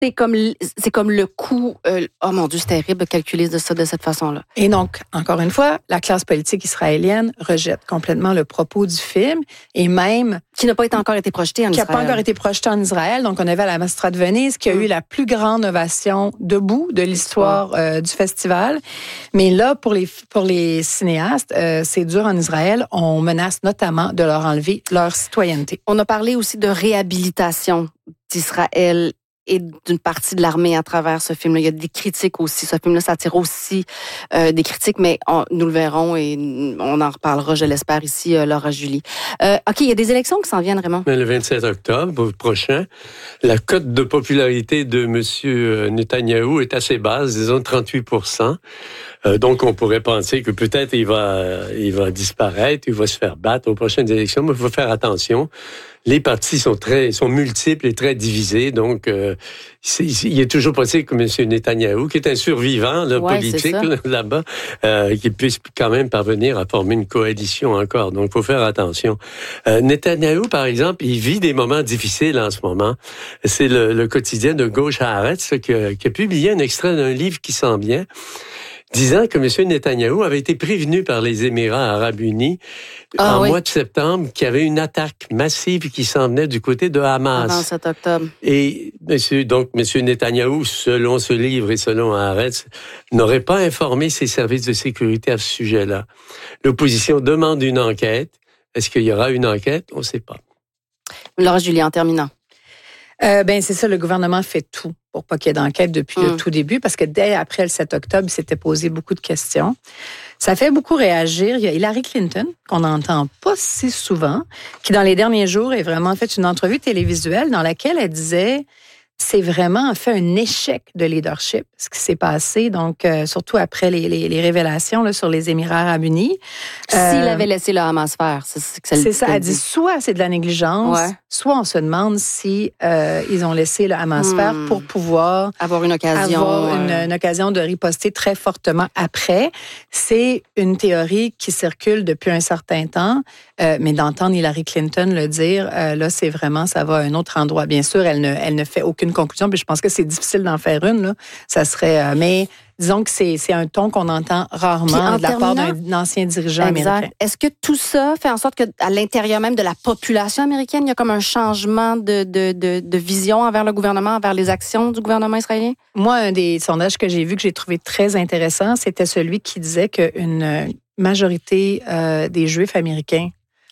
c'est comme le coût. Oh mon Dieu, c'est terrible de calculer de cette façon-là. Et donc, encore une fois, la classe politique israélienne rejette complètement le propos du film et même... Qui n'a pas encore été projeté en Israël. Qui n'a pas encore été projeté en Israël. Donc, on avait à la Mostra de Venise qui a eu la plus grande ovation debout de l'histoire du festival. Mais là, pour les cinéastes, c'est dur en Israël. On menace notamment de leur enlever leur citoyenneté. On a parlé aussi de réhabilitation d'Israël et d'une partie de l'armée à travers ce film-là. Il y a des critiques aussi. Ce film-là s'attire aussi des critiques, mais nous le verrons et on en reparlera, je l'espère, ici, Laura Julie. OK, il y a des élections qui s'en viennent, Raymond. Le 27 octobre prochain, la cote de popularité de M. Netanyahou est assez basse, disons 38%. Donc, on pourrait penser que peut-être il va disparaître, il va se faire battre aux prochaines élections, mais il faut faire attention. Les partis sont multiples et très divisés, donc il est toujours possible que M. Netanyahou, qui est un survivant politique là-bas, qu'il puisse quand même parvenir à former une coalition encore. Donc, il faut faire attention. Netanyahou, par exemple, il vit des moments difficiles en ce moment. C'est le quotidien de Gauche Haaretz qui a publié un extrait d'un livre qui sent bien, disant que M. Netanyahou avait été prévenu par les Émirats arabes unis mois de septembre qu'il y avait une attaque massive qui s'en venait du côté de Hamas. Avant 7 octobre. Et M. Netanyahou, selon ce livre et selon Haaretz, n'aurait pas informé ses services de sécurité à ce sujet-là. L'opposition demande une enquête. Est-ce qu'il y aura une enquête? On ne sait pas. Laura Julie, en terminant. C'est ça, le gouvernement fait tout pour pas qu'il y ait d'enquête depuis le tout début, parce que dès après le 7 octobre, il s'était posé beaucoup de questions. Ça fait beaucoup réagir. Il y a Hillary Clinton, qu'on n'entend pas si souvent, qui dans les derniers jours a vraiment fait une entrevue télévisuelle dans laquelle elle disait c'est vraiment en fait un échec de leadership, ce qui s'est passé, donc surtout après les révélations là, sur les Émirats arabes unis. S'il avait laissé le Hamas faire, c'est ça. Elle dit soit c'est de la négligence, soit on se demande si ils ont laissé le Hamas faire pour pouvoir avoir une occasion de riposter très fortement après. C'est une théorie qui circule depuis un certain temps, mais d'entendre Hillary Clinton le dire, là c'est vraiment, ça va à un autre endroit. Bien sûr, elle ne fait aucune conclusion, puis je pense que c'est difficile d'en faire une. Là. Ça serait, mais disons que c'est un ton qu'on entend rarement de la part d'un ancien dirigeant américain. Est-ce que tout ça fait en sorte qu'à l'intérieur même de la population américaine, il y a comme un changement de vision envers le gouvernement, envers les actions du gouvernement israélien? Moi, un des sondages que j'ai vu, que j'ai trouvé très intéressant, c'était celui qui disait qu'une majorité des Juifs américains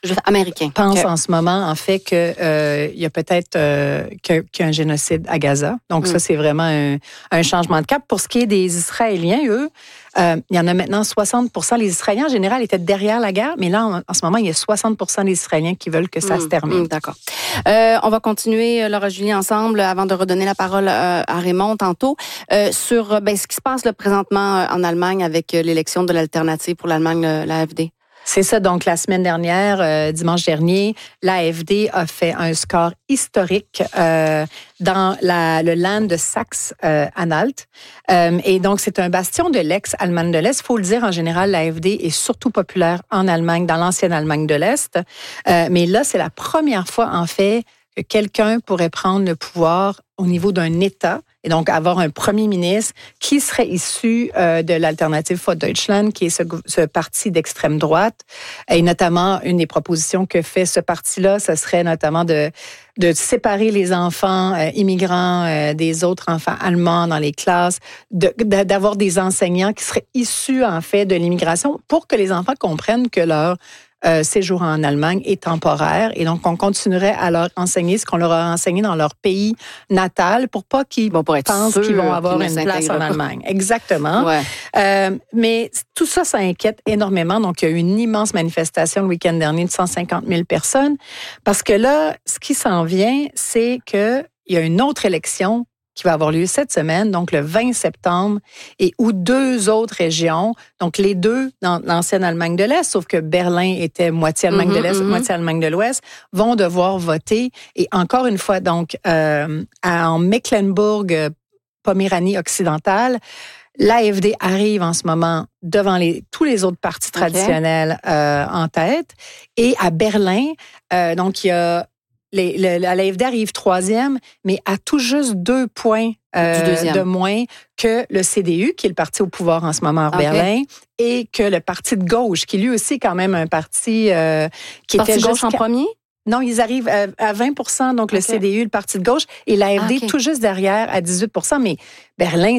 pense en ce moment, en fait, qu'il y a peut-être qu'il y a un génocide à Gaza. Donc, ça, c'est vraiment un changement de cap. Pour ce qui est des Israéliens, eux, il y en a maintenant 60%. Les Israéliens, en général, étaient derrière la guerre, mais là, en ce moment, il y a 60% des Israéliens qui veulent que ça se termine. D'accord. On va continuer, Laura Julie, ensemble, avant de redonner la parole à Raymond tantôt, sur ce qui se passe là, présentement en Allemagne avec l'élection de l'alternative pour l'Allemagne, l'AfD. C'est ça. Donc, la semaine dernière, dimanche dernier, l'AfD a fait un score historique dans le land de Saxe-Anhalt. Et donc, c'est un bastion de l'ex-Allemagne de l'Est. Il faut le dire, en général, l'AfD est surtout populaire en Allemagne, dans l'ancienne Allemagne de l'Est. Mais là, c'est la première fois, en fait, que quelqu'un pourrait prendre le pouvoir au niveau d'un État et donc avoir un premier ministre qui serait issu de l'Alternative für Deutschland, qui est ce parti d'extrême droite. Et notamment, une des propositions que fait ce parti-là, ce serait notamment de séparer les enfants immigrants des autres enfants allemands dans les classes, d'avoir des enseignants qui seraient issus, en fait, de l'immigration pour que les enfants comprennent que leur séjour en Allemagne est temporaire et donc on continuerait à leur enseigner ce qu'on leur a enseigné dans leur pays natal pour pas qu'ils pensent qu'ils vont avoir une place en Allemagne. Exactement. Ouais. Mais tout ça, ça inquiète énormément. Donc, il y a eu une immense manifestation le week-end dernier de 150 000 personnes parce que là, ce qui s'en vient, c'est qu'il y a une autre élection qui va avoir lieu cette semaine, donc le 20 septembre, et où 2 autres régions, donc les deux dans l'ancienne Allemagne de l'Est, sauf que Berlin était moitié Allemagne de l'Est, moitié Allemagne de l'Ouest, vont devoir voter. Et encore une fois, donc, en Mecklembourg-Poméranie occidentale, l'AfD arrive en ce moment devant tous les autres partis traditionnels en tête. Et à Berlin, donc il y a l'AFD arrive troisième, mais à tout juste 2 points de moins que le CDU, qui est le parti au pouvoir en ce moment à Berlin, et que le parti de gauche, qui lui aussi est quand même un parti qui parti était de gauche en premier? Non, ils arrivent à 20 donc le CDU, le parti de gauche, et l'AFD tout juste derrière à 18 mais Berlin,